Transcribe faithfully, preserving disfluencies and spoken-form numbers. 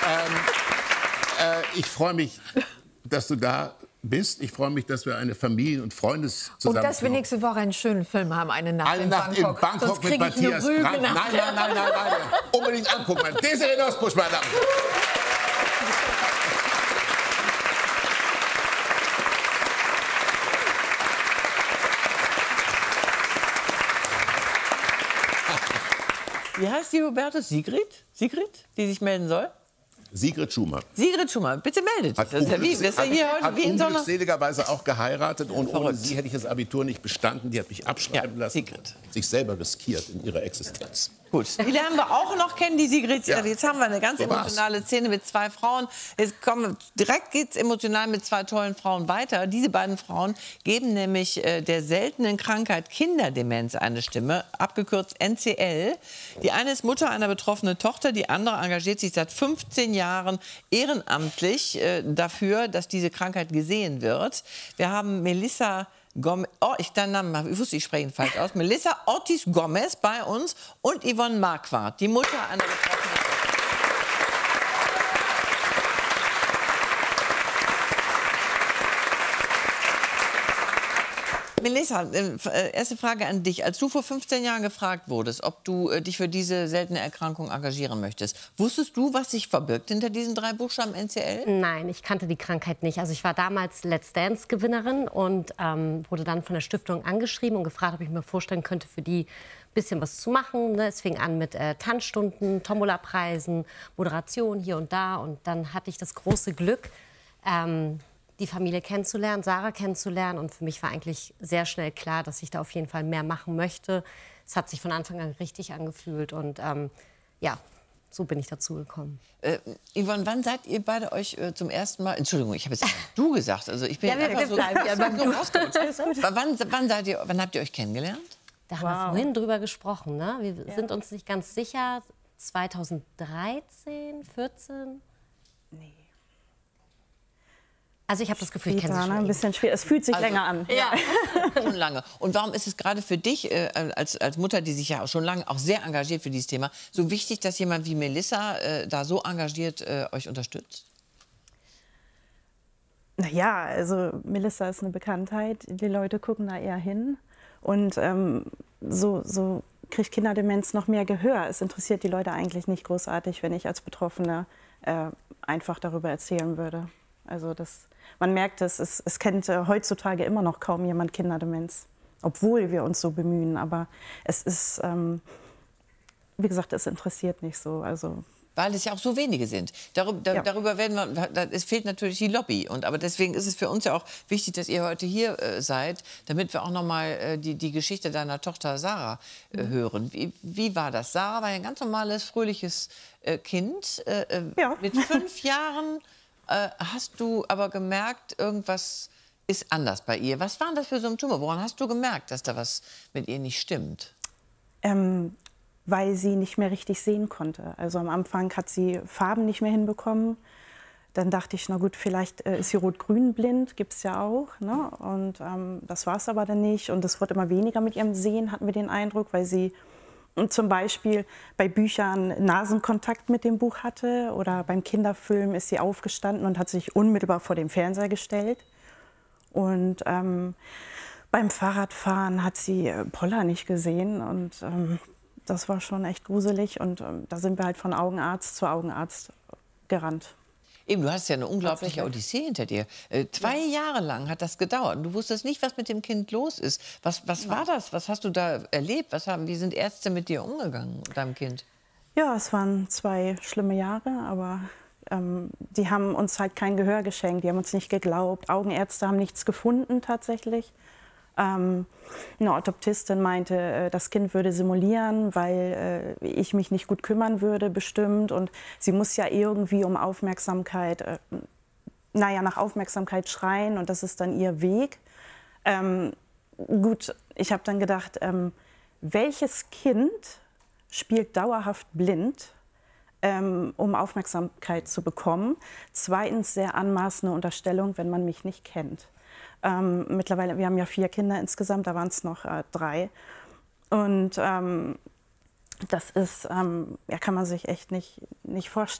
ähm, äh, ich freue mich, dass du da bist. Ich freue mich, dass wir eine Familien- und Freundes zusammen. Und dass wir nächste Woche einen schönen Film haben, eine Nacht eine in Nacht Bangkok. in Bangkok Sonst mit kriege ich eine Matthias Brandt. Rübe Nein, nach. nein, nein, nein, nein. Unbedingt angucken. Desiree Nosbusch, meine Damen. Wie heißt die Hubertus? Sigrid? Sigrid, die sich melden soll? Sigrid Schumer. Sigrid Schumer, bitte meldet dich. Hat, Das ist ja wie, das ist ja hier heute hat wie in so einer... unglückseligerweise auch geheiratet. Und ohne Verrückt. sie hätte ich das Abitur nicht bestanden. Die hat mich abschreiben Ja, lassen. Sigrid. Sich selber riskiert in ihrer Existenz. Gut, die lernen wir auch noch kennen, die Sigrid. Ja. Jetzt haben wir eine ganz So war's. emotionale Szene mit zwei Frauen. Jetzt kommen wir, direkt geht's emotional mit zwei tollen Frauen weiter. Diese beiden Frauen geben nämlich äh, der seltenen Krankheit Kinderdemenz eine Stimme, abgekürzt N C L. Die eine ist Mutter einer betroffenen Tochter, die andere engagiert sich seit fünfzehn Jahren ehrenamtlich äh, dafür, dass diese Krankheit gesehen wird. Wir haben Melissa Gomez, oh, ich, deinen Namen, ich wusste, ich spreche ihn falsch aus. Melissa Ortiz Gomez bei uns und Yvonne Marquardt, die Mutter einer betroffenen Tochter. Melissa, äh, erste Frage an dich. Als du vor fünfzehn Jahren gefragt wurdest, ob du äh, dich für diese seltene Erkrankung engagieren möchtest, wusstest du, was sich verbirgt hinter diesen drei Buchstaben N C L? Nein, ich kannte die Krankheit nicht. Also ich war damals Let's Dance-Gewinnerin und ähm, wurde dann von der Stiftung angeschrieben und gefragt, ob ich mir vorstellen könnte, für die ein bisschen was zu machen. Ne? Es fing an mit äh, Tanzstunden, Tombola-Preisen, Moderation hier und da. Und dann hatte ich das große Glück, ähm, die Familie kennenzulernen, Sarah kennenzulernen. Und für mich war eigentlich sehr schnell klar, dass ich da auf jeden Fall mehr machen möchte. Es hat sich von Anfang an richtig angefühlt und ähm, ja, so bin ich dazu gekommen. Äh, Yvonne, wann seid ihr beide euch äh, zum ersten Mal... Entschuldigung, ich habe jetzt du gesagt. Also ich bin Ja, wir- einfach wir so... bleiben ja beim Du. wann, wann, seid ihr, wann habt ihr euch kennengelernt? Da haben wir vorhin drüber gesprochen. Ne? Wir sind uns nicht ganz sicher. zweitausenddreizehn, vierzehn? Nee. Also ich habe das Gefühl, ich kenne sie Später, schon ne? Ein ewig. bisschen schwer. Es fühlt sich Also- länger an. Ja. Schon lange. Und warum ist es gerade für dich, äh, als, als Mutter, die sich ja auch schon lange auch sehr engagiert für dieses Thema, so wichtig, dass jemand wie Melissa äh, da so engagiert äh, euch unterstützt? Na ja, also Melissa ist eine Bekanntheit. Die Leute gucken da eher hin. Und ähm, so, so kriegt Kinderdemenz noch mehr Gehör. Es interessiert die Leute eigentlich nicht großartig, wenn ich als Betroffene äh, einfach darüber erzählen würde. Also das, man merkt es, es, es kennt äh, heutzutage immer noch kaum jemand Kinderdemenz, obwohl wir uns so bemühen. Aber es ist, ähm, wie gesagt, es interessiert nicht so. Also Weil es ja auch so wenige sind. Darüber, da, Ja. darüber werden wir, da, es fehlt natürlich die Lobby. Und, aber deswegen ist es für uns ja auch wichtig, dass ihr heute hier äh, seid, damit wir auch noch mal äh, die, die Geschichte deiner Tochter Sarah äh, hören. Wie, wie war das? Sarah war ein ganz normales, fröhliches äh, Kind. Äh, äh, Ja. Mit fünf Jahren äh, hast du aber gemerkt, irgendwas ist anders bei ihr. Was waren das für Symptome? Woran hast du gemerkt, dass da was mit ihr nicht stimmt? Ähm, weil sie nicht mehr richtig sehen konnte. Also am Anfang hat sie Farben nicht mehr hinbekommen. Dann dachte ich, na gut, vielleicht äh, ist sie rot-grün blind, gibt es ja auch. Ne? Und ähm, das war es aber dann nicht. Und es wurde immer weniger mit ihrem Sehen, hatten wir den Eindruck, weil sie und zum Beispiel bei Büchern Nasenkontakt mit dem Buch hatte. Oder beim Kinderfilm ist sie aufgestanden und hat sich unmittelbar vor dem Fernseher gestellt. Und ähm, beim Fahrradfahren hat sie äh, Poller nicht gesehen. Und ähm, das war schon echt gruselig. Und ähm, da sind wir halt von Augenarzt zu Augenarzt gerannt. Eben, du hast ja eine unglaubliche Odyssee hinter dir. Äh, zwei Jahre lang hat das gedauert. Du wusstest nicht, was mit dem Kind los ist. Was, was war das? Was hast du da erlebt? Was haben, wie sind Ärzte mit dir umgegangen, mit deinem Kind? Ja, es waren zwei schlimme Jahre, aber ähm, die haben uns halt kein Gehör geschenkt. Die haben uns nicht geglaubt. Augenärzte haben nichts gefunden tatsächlich. Ähm, eine Orthoptistin meinte, äh, das Kind würde simulieren, weil äh, ich mich nicht gut kümmern würde, bestimmt. Und sie muss ja irgendwie um Aufmerksamkeit, äh, naja, nach Aufmerksamkeit schreien. Und das ist dann ihr Weg. Ähm, gut, ich habe dann gedacht, ähm, welches Kind spielt dauerhaft blind, ähm, um Aufmerksamkeit zu bekommen? Zweitens, sehr anmaßende Unterstellung, wenn man mich nicht kennt. Ähm, mittlerweile, wir haben ja vier Kinder insgesamt, da waren es noch äh, drei. Und ähm, das ist, ähm, ja, kann man sich echt nicht, nicht vorstellen.